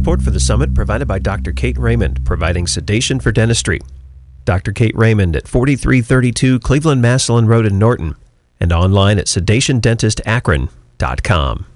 Support for the summit provided by Dr. Kate Raymond, providing sedation for dentistry. Dr. Kate Raymond at 4332 Cleveland Massillon Road in Norton, and online at sedationdentitakron.com.